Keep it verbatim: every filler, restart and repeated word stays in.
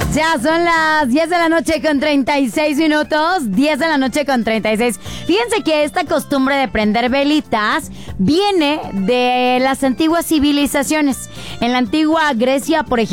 Ya son las diez de la noche con treinta y seis minutos. diez de la noche con treinta y seis. Fíjense que esta costumbre de prender velitas viene de las antiguas civilizaciones. En la antigua Grecia, por ejemplo,